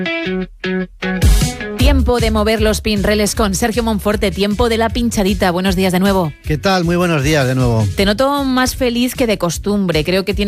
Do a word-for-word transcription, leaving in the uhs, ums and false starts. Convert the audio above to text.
Tiempo de mover los pinreles con Sergio Monforte, tiempo de la pinchadita. Buenos días de nuevo. ¿Qué tal? Muy buenos días de nuevo. Te noto más feliz que de costumbre. Creo que tienes